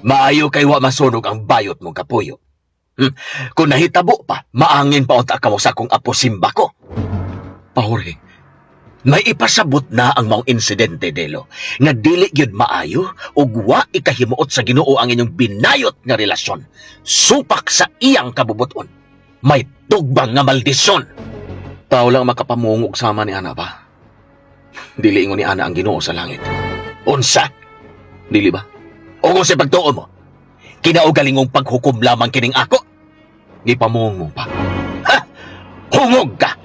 Maayo kay wa masunog ang bayot mong kapuyo. Kung nahitabo pa, maangin pa unta ka mo sa akong apo simba ko. Pahuri, may ipasabot na ang mga insidente, Delo, nga dili gyud maayo ug wa ikahimuot sa Ginoo ang inyong binayot nga relasyon. Supak sa iyang kabubuton. May tugbang nga maldisyon. Tao lang makapamungog sama ni Ana ba? Dili ingon ni Ana ang Ginoo sa langit. Unsa? Dili ba? O kung sa pagtuo mo, kinaugalingong paghukom lamang kining ako? Gipamungog pa. Ha? Hungog ka!